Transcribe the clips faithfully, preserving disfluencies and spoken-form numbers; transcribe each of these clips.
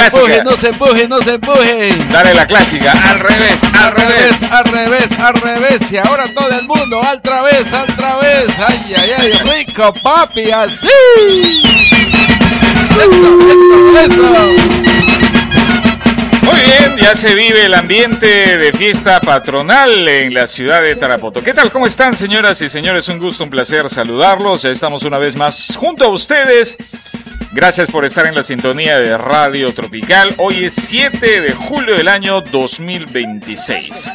clásica. No se empuje, no se empuje. Dale la clásica, al revés, al, al revés. revés. Al revés, al revés. Y ahora todo el mundo, al través, al través. Ay, ay, ay, rico, papi, así. Eso, eso, eso. Muy bien, ya se vive el ambiente de fiesta patronal en la ciudad de Tarapoto. ¿Qué tal? ¿Cómo están, señoras y señores? Un gusto, un placer saludarlos. Ya estamos una vez más junto a ustedes. Gracias por estar en la sintonía de Radio Tropical. Hoy es siete de julio del año dos mil veintiséis.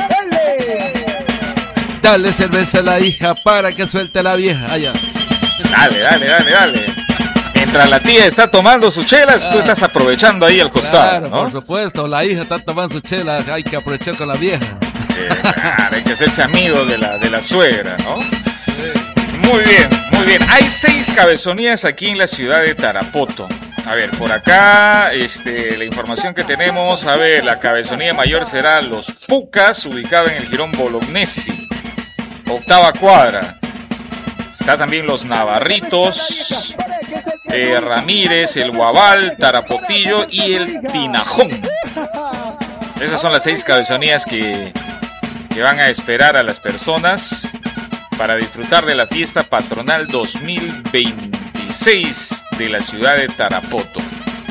Dale cerveza a la hija para que suelte la vieja. Allá. Dale, dale, dale, dale. Mientras la tía está tomando sus chelas, ah, tú estás aprovechando ahí al costado, claro, ¿no? Por supuesto, la hija está tomando sus chelas, hay que aprovechar con la vieja. Eh, claro, hay que hacerse amigo de la, de la suegra, ¿no? Sí. Muy bien, muy bien. Hay seis cabezonías aquí en la ciudad de Tarapoto. A ver, por acá, este, la información que tenemos, a ver, la cabezonía mayor será Los Pucas, ubicada en el jirón Bolognesi, octava cuadra. Está también Los Navarritos, eh, Ramírez, El Guabal, Tarapotillo y El Tinajón. Esas son las seis cabezonías que, que van a esperar a las personas para disfrutar de la fiesta patronal dos mil veintiséis de la ciudad de Tarapoto.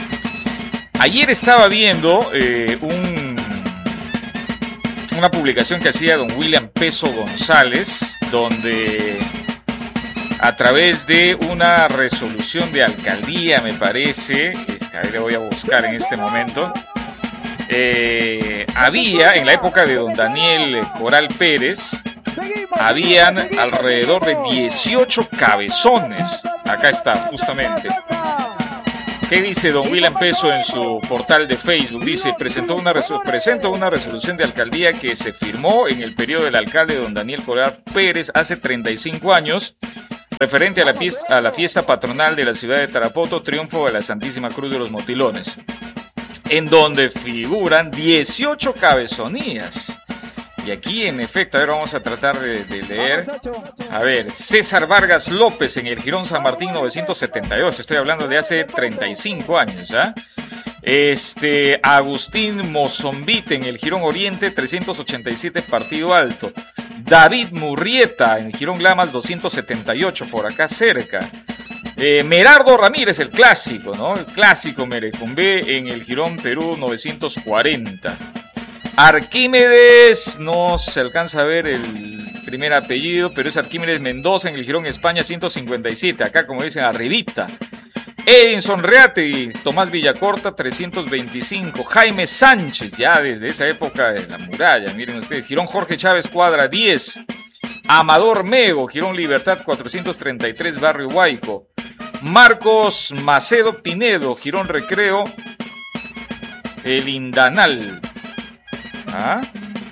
Ayer estaba viendo eh, un, una publicación que hacía don William Peso González, donde a través de una resolución de alcaldía, me parece, este, ahí le voy a buscar en este momento, eh, había, en la época de don Daniel Coral Pérez, habían alrededor de dieciocho cabezones. Acá está, justamente. ¿Qué dice don William Peso en su portal de Facebook? Dice, presentó una resol- presentó una resolución de alcaldía que se firmó en el periodo del alcalde don Daniel Coral Pérez hace treinta y cinco años, referente a la, fiesta, a la fiesta patronal de la ciudad de Tarapoto, Triunfo de la Santísima Cruz de los Motilones, en donde figuran dieciocho cabezonías. Y aquí, en efecto, a ver, vamos a tratar de, de leer. A ver, César Vargas López en el Jirón San Martín novecientos setenta y dos, estoy hablando de hace treinta y cinco años, ¿ya? Este, Agustín Mozombite en el Jirón Oriente trescientos ochenta y siete, Partido Alto. David Murrieta en el Jirón Lamas doscientos setenta y ocho, por acá cerca. Eh, Merardo Ramírez, el clásico, ¿no? El clásico Merecumbé en el Jirón Perú novecientos cuarenta. Arquímedes, no se alcanza a ver el primer apellido, pero es Arquímedes Mendoza en el Jirón España ciento cincuenta y siete, acá como dicen arribita. Edinson Reate, Tomás Villacorta trescientos veinticinco, Jaime Sánchez, ya desde esa época de la muralla, miren ustedes, Jirón Jorge Chávez Cuadra diez, Amador Mego, Jirón Libertad cuatrocientos treinta y tres, Barrio Huayco, Marcos Macedo Pinedo, Jirón Recreo, El Indanal. ¿Ah?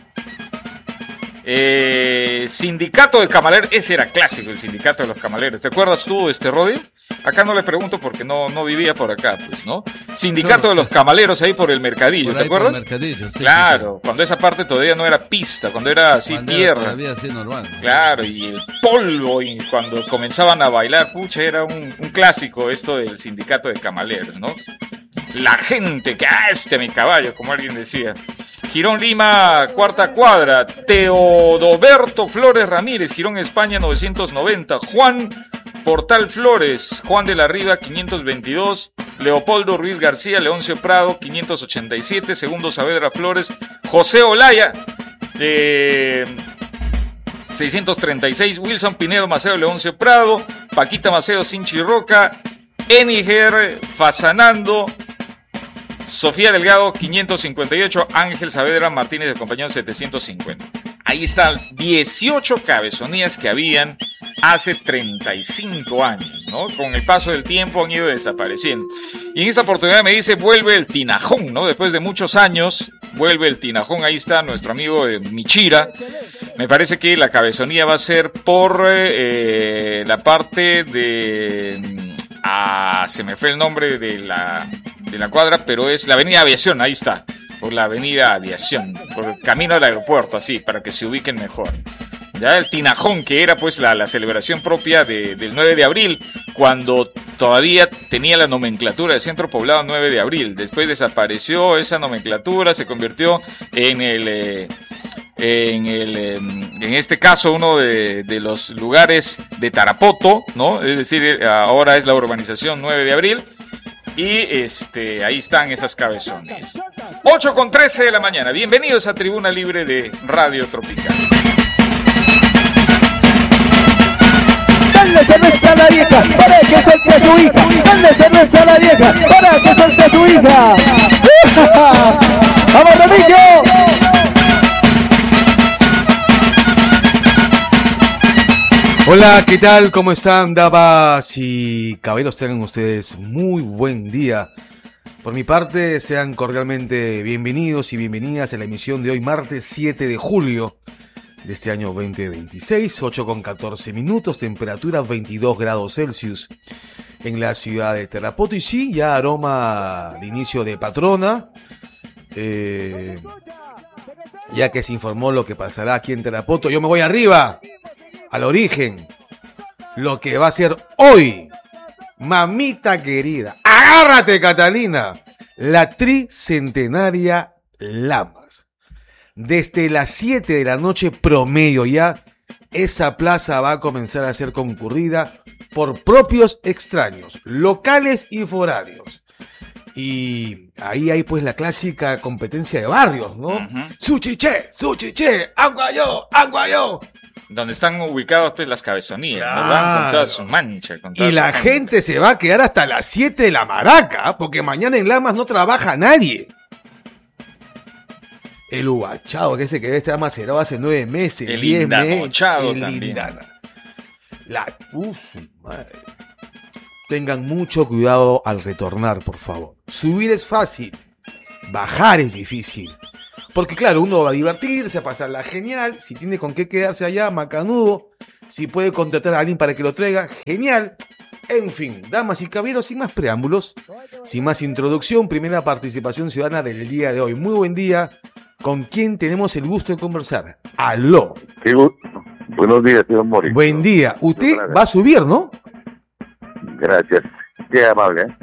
Eh, sindicato de Camaleros, ese era clásico, el sindicato de los camaleros. ¿Te acuerdas tú, este Rodi? Acá no le pregunto porque no, no vivía por acá, pues, ¿no? Sindicato de los camaleros ahí por el Mercadillo, por ¿te acuerdas? Por el Mercadillo, sí, claro, sí, sí. Cuando esa parte todavía no era pista, cuando era así cuando tierra. Era todavía así normal. Claro, y el polvo, y cuando comenzaban a bailar, pucha, era un, un clásico esto del sindicato de camaleros, ¿no? La gente que, ah, este mi caballo, como alguien decía. Jirón Lima, cuarta cuadra, Teodoberto Flores Ramírez, Jirón España novecientos noventa, Juan Portal Flores, Juan de la Riva quinientos veintidós, Leopoldo Ruiz García, Leoncio Prado quinientos ochenta y siete, Segundo Saavedra Flores, José Olaya, eh, seiscientos treinta y seis, Wilson Pinedo Maceo Leoncio Prado, Paquita Maceo Sinchi Roca, Eniger Fasanando, Sofía Delgado quinientos cincuenta y ocho, Ángel Saavedra Martínez de Compañón setecientos cincuenta. Ahí están dieciocho cabezonías que habían hace treinta y cinco años, ¿no? Con el paso del tiempo han ido desapareciendo. Y en esta oportunidad me dice, vuelve el Tinajón, ¿no? Después de muchos años, vuelve el Tinajón. Ahí está nuestro amigo eh, Michira. Me parece que la cabezonía va a ser por eh, la parte de... Ah, se me fue el nombre de la, de la cuadra, pero es la avenida Aviación, ahí está. Por la avenida Aviación, por el camino al aeropuerto, así, para que se ubiquen mejor. ya el Tinajón, que era pues la, la celebración propia de, del nueve de abril, cuando todavía tenía la nomenclatura de Centro Poblado nueve de abril. Después desapareció esa nomenclatura, se convirtió en el... Eh, en el en este caso uno de, de los lugares de Tarapoto, ¿no? Es decir, ahora es la urbanización nueve de abril. Y este ahí están esas cabezones. ocho con trece de la mañana. Bienvenidos a Tribuna Libre de Radio Tropical. Dale cerveza a la vieja para que suelte a su hija. Dale cerveza a la vieja para que suelte a su hija. ¡Vamos, Remigio! Hola, ¿qué tal? ¿Cómo están, damas y caballeros? Tengan ustedes muy buen día. Por mi parte, sean cordialmente bienvenidos y bienvenidas a la emisión de hoy, martes siete de julio de este año veinte veintiséis, ocho con catorce minutos, temperatura veintidós grados Celsius en la ciudad de Tarapoto. Y sí, ya aroma de inicio de patrona, eh, ya que se informó lo que pasará aquí en Tarapoto. Yo me voy arriba, al origen, lo que va a ser hoy, mamita querida, agárrate Catalina, la tricentenaria Lamas. Desde las siete de la noche promedio ya, esa plaza va a comenzar a ser concurrida por propios extraños, locales y foráneos. Y ahí hay pues la clásica competencia de barrios, ¿no? Uh-huh. Suchiche, suchiche, aguayo, aguayo. Donde están ubicados pues las cabezonías, claro, ¿no? Van con toda su mancha. Con toda y su la gente. gente se va a quedar hasta las siete de la maraca, porque mañana en Lamas no trabaja nadie. El ubachado, que ese que debe estar macerado hace nueve meses. El indanochado también. Indana. La... Uf, madre. Tengan mucho cuidado al retornar, por favor. Subir es fácil, bajar es difícil. Porque claro, uno va a divertirse, a pasarla genial. Si tiene con qué quedarse allá, macanudo. Si puede contratar a alguien para que lo traiga, genial. En fin, damas y caballeros, sin más preámbulos, sin más introducción, primera participación ciudadana del día de hoy. Muy buen día. ¿Con quién tenemos el gusto de conversar? Aló. Sí, buenos días, señor Mori. Buen día. Usted va a subir, ¿no? Gracias. Qué amable, ¿eh?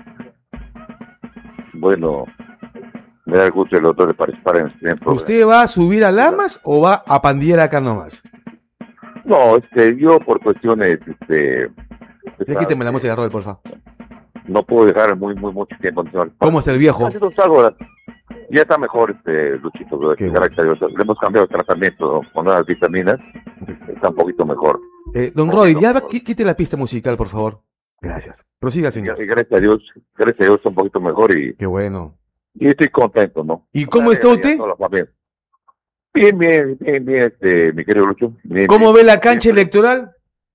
Bueno, me da el gusto el doctor de participar en este programa. ¿Usted va a subir a Lamas o va a pandillear acá nomás? No, este, yo por cuestiones, este... Ya quíteme la música, Robert, por favor. No puedo dejar muy, muy mucho tiempo. ¿Cómo está el viejo? Ya está mejor, este, Luchito, gracias a Dios. Le hemos cambiado el tratamiento con nuevas vitaminas. Está un poquito mejor. Eh, don Roy, ya va, quite la pista musical, por favor. Gracias. Prosiga, señor. Y gracias a Dios, gracias a Dios está un poquito mejor y... Qué bueno. Y estoy contento, ¿no? ¿Y cómo está usted? Bien, bien, bien, bien, este, mi querido Lucho. Bien, ¿Cómo bien, ve la cancha bien, electoral?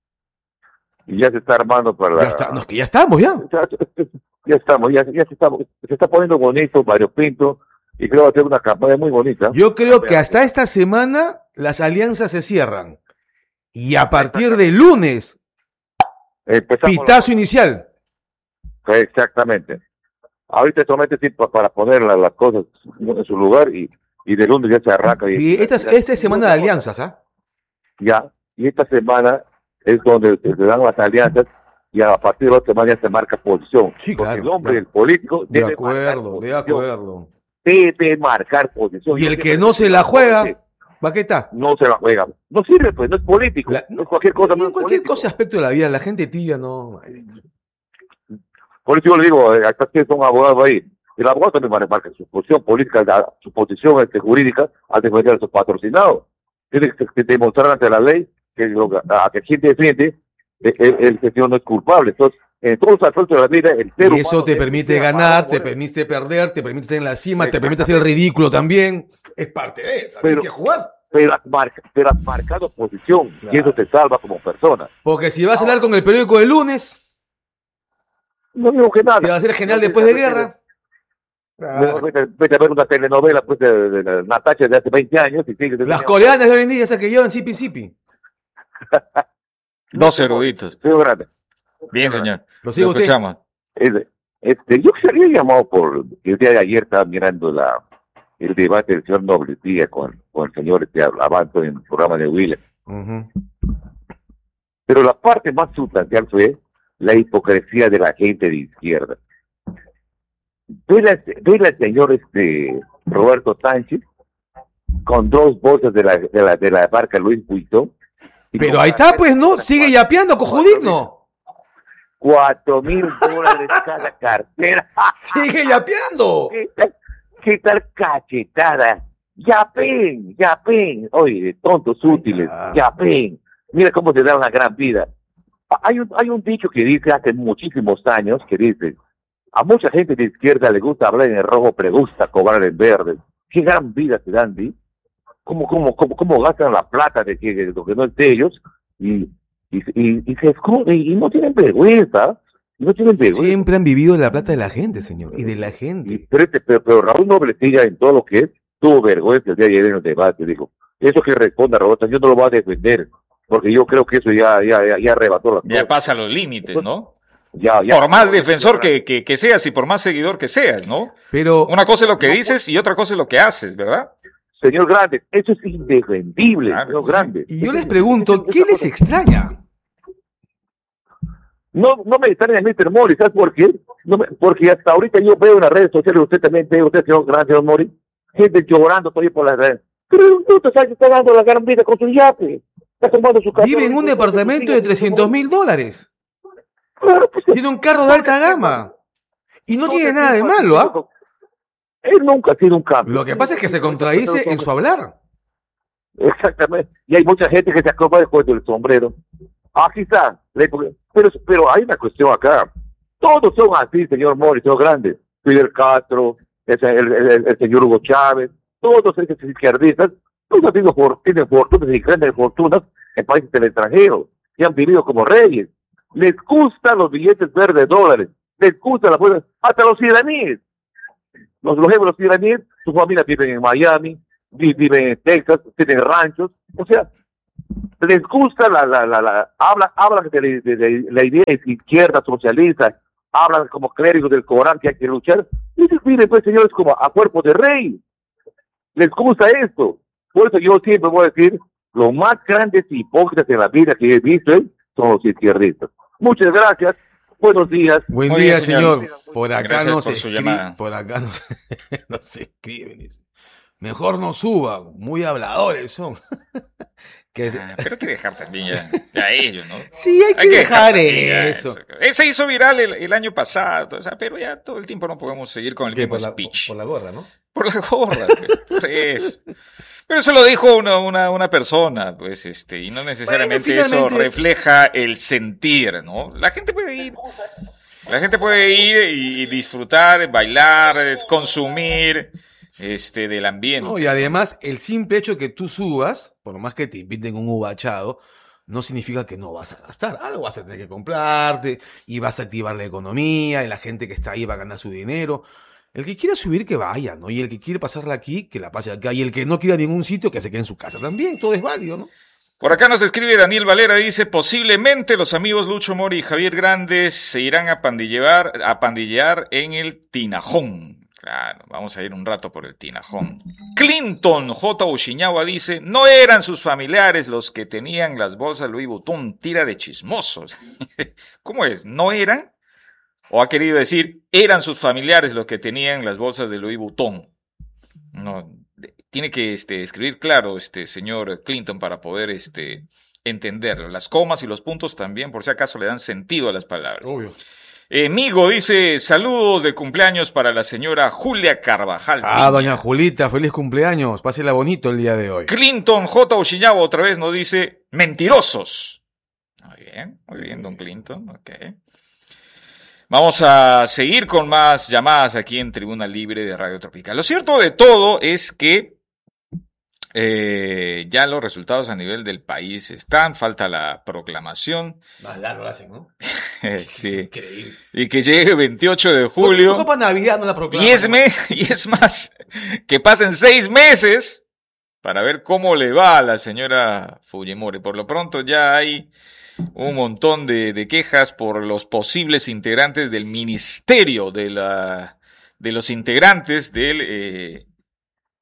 Y ya se está armando para la... Ya está, no, es que ya estamos, ya. Ya, ya estamos, ya, ya se, está, se está poniendo bonito, variopinto, y creo que va a ser una campaña muy bonita. Yo creo que hasta esta semana las alianzas se cierran. Y a partir de lunes, Empezamos pitazo la... inicial. Exactamente. Ahorita solamente sí, para poner las, las cosas en su lugar y, y de lunes ya se arranca. Sí, y, esta, ya, esta es semana de alianzas, ¿ah? ¿eh? Ya, y esta semana es donde se dan las alianzas y a partir de la otra semana ya se marca posición. Sí, porque claro. el hombre, claro. el político, de debe acuerdo, de acuerdo. Debe marcar posición. Y el que no se la juega, ¿va qué está? No se la juega. No sirve, pues, no es político. La, no es cualquier cosa. No, no es cualquier político. cosa aspecto de la vida, la gente tibia no. Por eso yo le digo, acá que son abogados ahí. El abogado también marca su posición política, su posición este, jurídica al defender a sus patrocinados. Tiene que, que demostrar ante la ley que lo, a que quien defiende el, el señor no es culpable. Entonces, en todos los aspectos de la vida, el ser y eso te permite ganar, te permite perder, te permite estar en la cima, te permite hacer el ridículo también. Es parte de eso, hay que jugar. Pero has, marca, pero has marcado posición, claro. Y eso te salva como persona. Porque si vas a hablar con el periódico del lunes, no digo que nada. Se va a hacer genial no, después de guerra. Claro. Vete, vete a ver una telenovela pues, de, de, de Natacha de hace veinte años. Y sigue, Las coreanas de hoy en día, esas que lloran sipi sipi. Dos eruditos. Sí, grande. Bien, señor. Lo sigo usted. Este, este, yo sería llamado por... El día de ayer estaba mirando la, el debate del señor Noblecilla con, con el señor este, Avanto en el programa de William. Ujú. Pero la parte más sustancial fue la hipocresía de la gente de izquierda. Vela, vela al señor este, Roberto Sánchez con dos bolsas de la, de la, de la marca Luis Vuitton. Pero ahí está, pues, ¿no? Sigue yapeando, cojudigno. Cuatro mil dólares cada cartera. Sigue yapeando. ¿Qué tal, qué tal cachetada? Yapen, yapen. Oye, tontos útiles, yapen. Mira cómo te da una gran vida. Hay un, hay un dicho que dice hace muchísimos años, que dice, a mucha gente de izquierda le gusta hablar en el rojo, pero gusta cobrar en verde. Qué gran vida se dan, ¿sí? ¿Cómo, cómo, cómo, cómo gastan la plata de, que, de lo que no es de ellos? Y, y, y, y se esconden y no tienen vergüenza. No tienen vergüenza. Siempre han vivido de la plata de la gente, señor, y de la Y, gente. pero, este, pero, pero Raúl Noblecilla, en todo lo que es, tuvo vergüenza el día de ayer en el debate. Dijo, eso que responda, Roberto, yo no lo voy a defender, porque yo creo que eso ya, ya, ya, ya arrebató las Ya cosas. pasa los límites, ¿no? Ya, ya. Por más defensor que, que, que seas y por más seguidor que seas, ¿no? Pero, Una cosa es lo que dices y otra cosa es lo que haces, ¿verdad? Señor Grande, eso es indefendible, Claro. señor Grande. y yo les pregunto, ¿qué les extraña? No, no me extraña a mister Mori, ¿sabes por qué? No me, porque hasta ahorita yo veo en las redes sociales, usted también ve, usted, señor Grande, señor Mori, gente llorando todavía por las redes. Pero no te sabes, está dando la gran vida con su yape. Está tomando su casa. Vive en un departamento de trescientos mil dólares. Claro, pues, Tiene un carro de alta gama. Y no tiene nada de malo, ¿ah? Él nunca ha sido un cambio. Lo que pasa es que se contradice en su hablar. Exactamente. Y hay mucha gente que se acopa después del sombrero. Aquí está. Pero, pero hay una cuestión acá. Todos son así, señor Mori, señor Grande. Fidel Castro, el, el, el, el señor Hugo Chávez, todos esos izquierdistas, todos han tenido for, tienen fortunas y grandes fortunas en países del extranjero, que han vivido como reyes. Les gustan los billetes verdes dólares, les gustan las fuerzas, hasta los iraníes. Los, los los iraníes, sus familias viven en Miami, vi- viven en Texas, tienen ranchos, o sea, les gusta la, la, la, la hablan, hablan de, de, de, de la idea izquierda socialista, hablan como clérigos del Corán que hay que luchar, y se viven pues señores como a cuerpo de rey, les gusta esto, por eso yo siempre voy a decir, los más grandes hipócritas en la vida que he visto ¿eh? son los izquierdistas. Muchas gracias, buenos días. Buen Muy día, bien, señor. señor. Por acá Gracias no se por su escribe. llamada. Por acá no, no se escriben. dice. Mejor no suba. Muy habladores son. que se- Ah, pero hay que dejar también ya, ya a ellos, ¿no? Sí, hay que dejar también ya eso. Eh, Se hizo viral el, el año pasado, o sea, pero ya todo el tiempo no podemos seguir con el ¿Qué? mismo Por la, speech. por la gorra, ¿no? Por la gorra, pues, por eso. Pero eso lo dijo una, una, una persona, pues, este, y no necesariamente Bueno, eso finalmente- refleja el sentir, ¿no? La gente puede ir, la gente puede ir y disfrutar, bailar, consumir, este, del ambiente. No, y además, el simple hecho que tú subas, por más que te inviten un ubachado, no significa que no vas a gastar. Algo vas a tener que comprarte y vas a activar la economía y la gente que está ahí va a ganar su dinero. El que quiera subir, que vaya, ¿no? Y el que quiere pasarla aquí, que la pase acá. Y el que no quiera ningún sitio, que se quede en su casa también. Todo es válido, ¿no? Por acá nos escribe Daniel Valera, dice, posiblemente los amigos Lucho Mori y Javier Grandes se irán a pandillear, a pandillear en el Tinajón. Claro, vamos a ir un rato por el Tinajón. Clinton J. Ushiñawa dice, no eran sus familiares los que tenían las bolsas Louis Vuitton, tira de chismosos. ¿Cómo es? ¿No eran? ¿O ha querido decir, eran sus familiares los que tenían las bolsas de Louis Vuitton? No, de- tiene que este, escribir claro, este señor Clinton, para poder este, entenderlo. Las comas y los puntos también, por si acaso, le dan sentido a las palabras. Obvio. Eh, Migo dice, saludos de cumpleaños para la señora Julia Carvajal. Ah, doña Julita, feliz cumpleaños. Pásela bonito el día de hoy. Clinton J. Ushiñawa otra vez nos dice, mentirosos. Muy bien, muy bien, don Clinton, ok. Vamos a seguir con más llamadas aquí en Tribuna Libre de Radio Tropical. Lo cierto de todo es que eh, ya los resultados a nivel del país están, falta la proclamación. Más largo lo hacen, ¿no? Sí. Increíble. Y que llegue el veintiocho de julio. Julio. Para Navidad no la proclaman. Y es, me- y es más, que pasen seis meses para ver cómo le va a la señora Fujimori. Por lo pronto ya hay un montón de, de quejas por los posibles integrantes del ministerio, de la de los integrantes del, eh,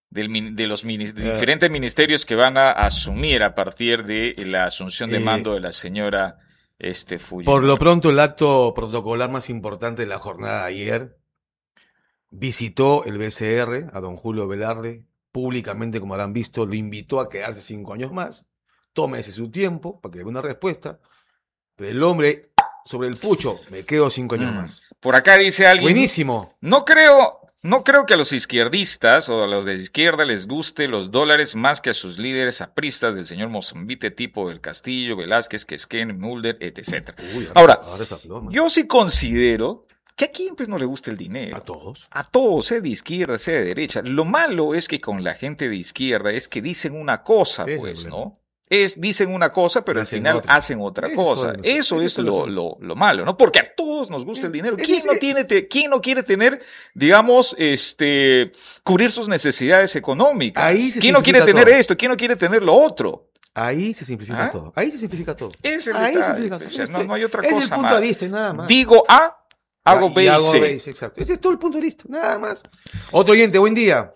del, de los minis, de diferentes ministerios que van a asumir a partir de la asunción de Eh, mando de la señora este, Fujimori. Por lo pronto, el acto protocolar más importante de la jornada de ayer visitó el B C R a don Julio Velarde, públicamente, como habrán visto, lo invitó a quedarse cinco años más. Tómese su tiempo para que dé una respuesta. Pero el hombre, sobre el pucho, me quedo cinco años Mm. más. Por acá dice alguien... Buenísimo. No creo, no creo que a los izquierdistas o a los de izquierda les guste los dólares más que a sus líderes apristas del señor Mozambite, tipo del Castillo, Velázquez, Quesquén, Mulder, etcétera. Uy, Ahora, ahora esa flor, man. Yo sí considero que a quién pues no le gusta el dinero. A todos. A todos, sea de izquierda, sea de derecha. Lo malo es que con la gente de izquierda es que dicen una cosa, Ese es el pues, problema. ¿no? Es, dicen una cosa, pero Y al hacen final otra. hacen otra Ese es cosa. todo el- Eso ese es es el lo, asunto. lo, lo malo, ¿no? Porque a todos nos gusta el dinero. Ese ¿Quién es- no tiene, te- quién no quiere tener, digamos, este, cubrir sus necesidades económicas? Ahí se ¿Quién no quiere simplifica tener todo. esto? ¿Quién no quiere tener lo otro? Ahí se simplifica ¿Ah? todo. Ahí se simplifica todo. Es el Ahí se detalle, simplifica pues, todo. o sea, no, no hay otra es cosa el punto más. de vista, y nada más. Digo A, hago Y B y hago C. B y C, exacto. Ese es todo el punto de vista, nada más. Otro oyente, buen día.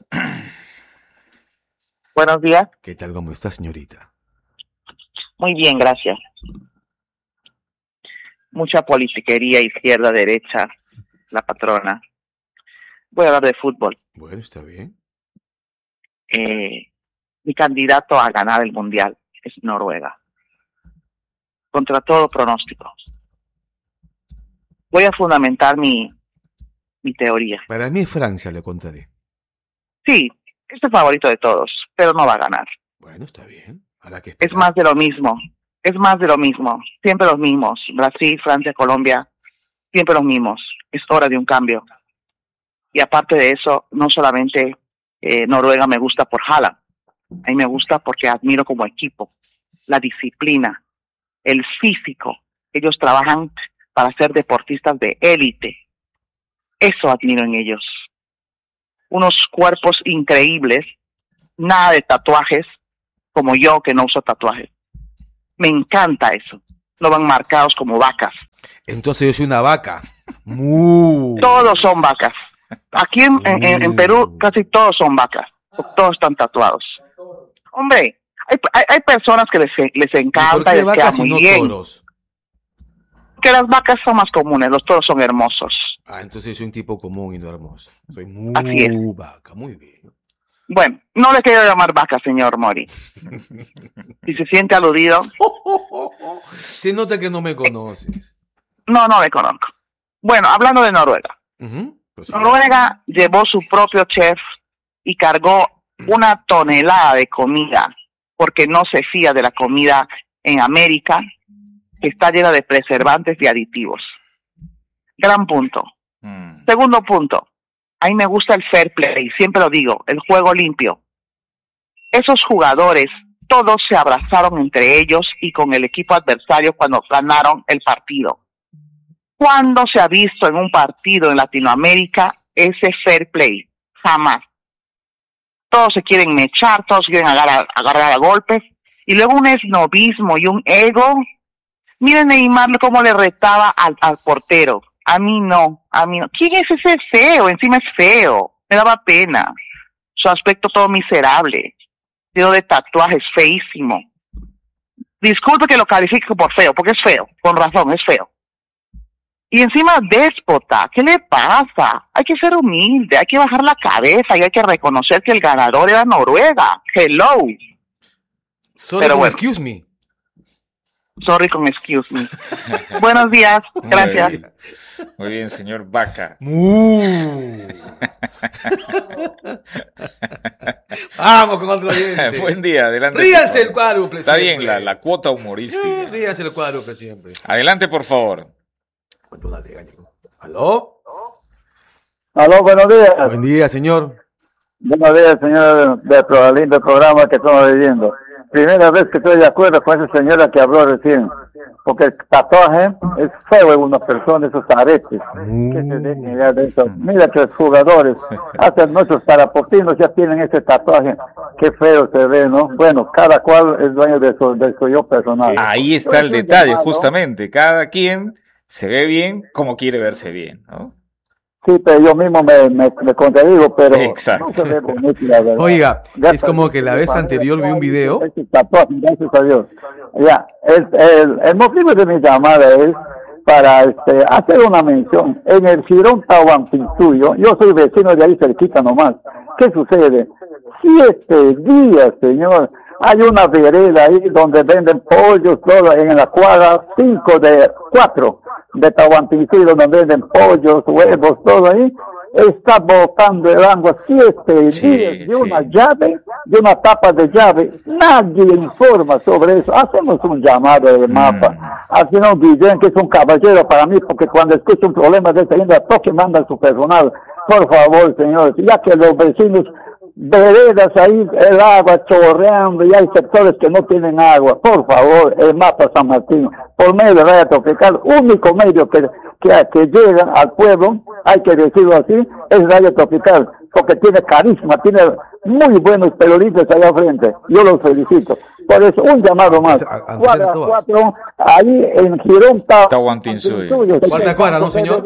Buenos días. ¿Qué tal, cómo está, señorita? Muy bien, gracias. Mucha politiquería, izquierda, derecha, la patrona. Voy a hablar de fútbol. Bueno, está bien. Eh, mi candidato a ganar el Mundial es Noruega. Contra todo pronóstico. Voy a fundamentar mi, mi teoría. Para mí es Francia, le contaré. Sí, es el favorito de todos, pero no va a ganar. Bueno, está bien. Habrá que Es esperar. más de lo mismo. Es más de lo mismo. Siempre los mismos. Brasil, Francia, Colombia, siempre los mismos. Es hora de un cambio. Y aparte de eso, no solamente eh, Noruega me gusta por Haaland. A mí me gusta porque admiro como equipo la disciplina, el físico. Ellos trabajan para ser deportistas de élite. Eso admiro en ellos. Unos cuerpos increíbles, nada de tatuajes, como yo que no uso tatuajes. Me encanta eso. No van marcados como vacas. Entonces yo soy una vaca. Mu. Todos son vacas. Aquí en, en, en Perú casi todos son vacas. Todos están tatuados. Hombre, hay, hay, hay personas que les, les ¿Y encanta por qué y les queda vacas y muy no bien. toros? Que las vacas son más comunes, los toros son hermosos. Ah, entonces yo soy un tipo común y no hermoso. Soy muy Así es. vaca, muy bien. Bueno, no le quiero llamar vaca, señor Mori. Si se siente aludido, Se nota que no me conoces. no, no le conozco. Bueno, hablando de Noruega. Ujú, pues sí. Noruega llevó su propio chef y cargó una tonelada de comida porque no se fía de la comida en América, que está llena de preservantes y aditivos. Gran punto. Mm. Segundo punto, a mí me gusta el fair play, siempre lo digo, el juego limpio. Esos jugadores, todos se abrazaron entre ellos y con el equipo adversario cuando ganaron el partido. ¿Cuándo se ha visto en un partido en Latinoamérica ese fair play? Jamás. Todos se quieren mechar, todos quieren agarrar, agarrar a golpes, y luego un esnobismo y un ego. Miren Neymar cómo le retaba al, al portero. A mí no, a mí no. ¿Quién es ese feo? Encima es feo. Me daba pena. Su aspecto todo miserable. Lleno de tatuajes, feísimo. Disculpe que lo califique por feo, porque es feo. Con razón, es feo. Y encima déspota. ¿Qué le pasa? Hay que ser humilde, hay que bajar la cabeza y hay que reconocer que el ganador era Noruega. Hello. Sorry, Pero con bueno. excuse me. Sorry con excuse me. Buenos días. Gracias. Muy bien, muy bien, señor Vaca. Mu. Vamos con otro oyente. Buen día, adelante. Ríanse el por favor. cuádruple. Está siempre. bien la, la cuota humorística. Eh, Ríanse el cuádruple siempre. Adelante, por favor. Cuánto dale, gallo. ¿Aló? Aló, buenos días. Buen día, señor. Buenos días, señor, del pro- lindo programa que estamos viviendo. Primera vez que estoy de acuerdo con esa señora que habló recién, porque el tatuaje es feo en una persona, esos aretes. ¿Qué se dejen idea de eso? Mira que los jugadores, hasta nuestros tarapotinos ya tienen ese tatuaje. Qué feo se ve, ¿no? Bueno, cada cual es dueño de su, de su yo personal. Ahí está el Yo soy detalle, llamado- justamente. Cada quien se ve bien como quiere verse bien, ¿no? Sí, pero yo mismo me, me, me contradigo, pero Exacto. no se ve bonito, la verdad. Oiga, Gracias, es como que la vez anterior vi un video. Gracias a Dios. Ya, el, el, el motivo de mi llamada es para este, hacer una mención. En el Girón Tahuantinsuyo, yo soy vecino de ahí cerquita nomás. ¿Qué sucede? Siete días, señor. Hay una vereda ahí donde venden pollos, todo en la cuadra, cinco de cuatro de Tahuantinsuyo, donde venden pollos, huevos, todo ahí. Está botando el agua siete Sí, días de sí. una llave, de una tapa de llave. Nadie informa sobre eso. Hacemos un llamado de mapa. Mm. Al señor Guillén, que es un caballero para mí, porque cuando escucho un problema de esta índole, toque manda a su personal. Por favor, señores, ya que los vecinos, veredas ahí, el agua chorreando, y hay sectores que no tienen agua. Por favor, el mapa San Martín, por medio de Radio Tropical, único medio que, que, que llega al pueblo, hay que decirlo así, es Radio Tropical, porque tiene carisma, tiene muy buenos periodistas allá al frente. Yo los felicito. Por eso, un llamado más. A- a- Cuadra todas. cuatro, ahí en Girón Ta- Tahuantinsuyo. Cuarta cuadra, ¿no, señor?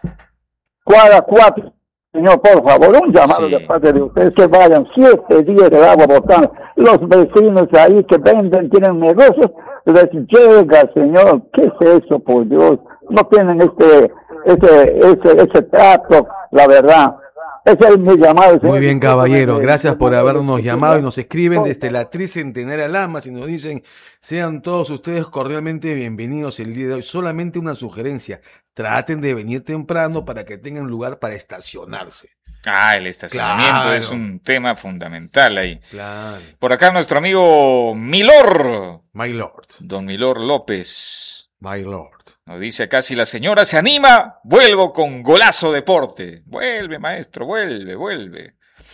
Cuadra cuatro. Señor, por favor, un llamado Sí. de parte de ustedes que vayan siete días de agua botando. Los vecinos ahí que venden, tienen negocios, les llega, señor. ¿Qué es eso, por Dios? No tienen este, ese, ese, ese trato, la verdad. Ese es mi llamado. señor. Muy bien, caballero. Eh, Gracias por eh, habernos eh, llamado y nos escriben por- desde la Tricentenaria Lamas y nos dicen, sean todos ustedes cordialmente bienvenidos el día de hoy. Solamente una sugerencia, traten de venir temprano para que tengan lugar para estacionarse. Ah, el estacionamiento Claro. es un tema fundamental ahí. Claro. Por acá nuestro amigo Milor, My Lord, don Milor López, my Lord. nos dice acá, si la señora se anima, vuelvo con Golazo Deporte. Vuelve, maestro, vuelve, vuelve.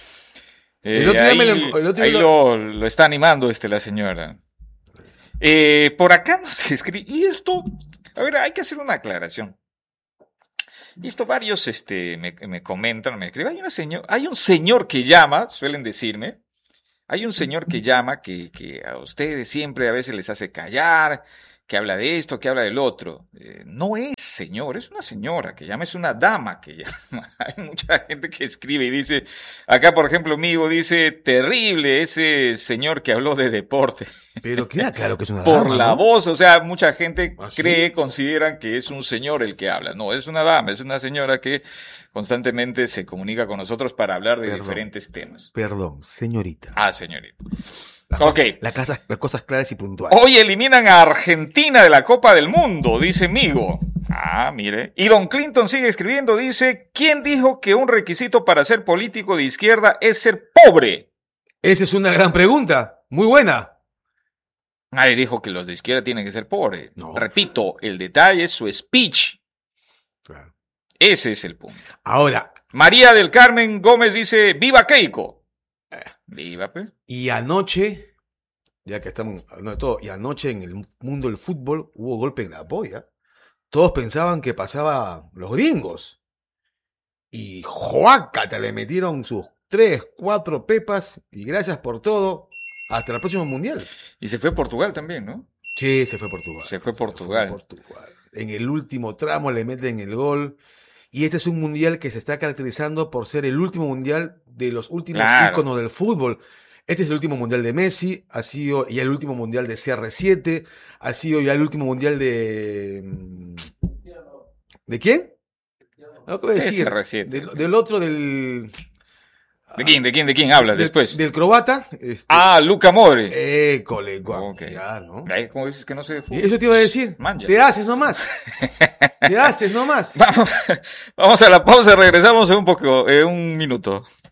Eh, El otro día ahí me lo- el otro ahí día lo, lo está animando este la señora. Eh, por acá nos escribe, y esto, a ver, hay que hacer una aclaración. Y esto varios este, me, me comentan, me escriben, hay, una señor, hay un señor que llama, suelen decirme, hay un señor que llama que, que a ustedes siempre a veces les hace callar, que habla de esto, que habla del otro. Eh, no es señor, es una señora que llama, es una dama que llama. Hay mucha gente que escribe y dice, acá por ejemplo Migo dice, terrible ese señor que habló de deporte. Pero queda claro que es una Por dama, la ¿no? voz, o sea, mucha gente ¿Ah, sí? cree, consideran que es un señor el que habla. No, es una dama, es una señora que constantemente se comunica con nosotros para hablar de Perdón. diferentes temas. Perdón, señorita. Ah, señorita. Las Ok. cosas, las, casas- las cosas claras y puntuales. Hoy eliminan a Argentina de la Copa del Mundo, dice Migo. Ah, mire. Y Don Clinton sigue escribiendo, dice, ¿quién dijo que un requisito para ser político de izquierda es ser pobre? Esa es una gran pregunta. Muy buena. Nadie dijo que los de izquierda tienen que ser pobres. No. Repito, el detalle es su speech. Claro. Ese es el punto. Ahora, María del Carmen Gómez dice, ¡viva Keiko! Viva, pues. y anoche, ya que estamos hablando de todo, y anoche en el mundo del fútbol hubo golpe en la polla. Todos pensaban que pasaba los gringos. Y Joácata le metieron sus tres, cuatro pepas, y gracias por todo. Hasta el próximo mundial. Y se fue Portugal también, ¿no? Sí, se fue Portugal. Se fue Portugal. Portugal. En el último tramo le meten el gol. Y este es un mundial que se está caracterizando por ser el último mundial de los últimos Claro. íconos del fútbol. Este es el último mundial de Messi, ha sido ya el último mundial de C R siete, ha sido ya el último mundial de... ¿De quién? No, ¿qué voy a ¿Qué decir? C R siete? Del, del otro, del... ¿De quién? ¿De quién? ¿De quién hablas del- después? Del croata. Este, Ah, Luca More. École, guau, Ok. ya, ¿no? Ay, ¿cómo dices que no sé de fútbol? Eso te iba a decir. Manja. Te haces nomás. Te haces nomás. Vamos, vamos a la pausa, regresamos en un poco, en un minuto.